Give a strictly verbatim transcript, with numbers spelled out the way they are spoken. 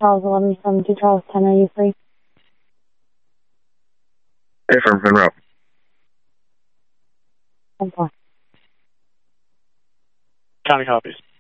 Charles eleven seventy-two, Charles ten, are you free? Hey, from Monroe. ten four. County copies.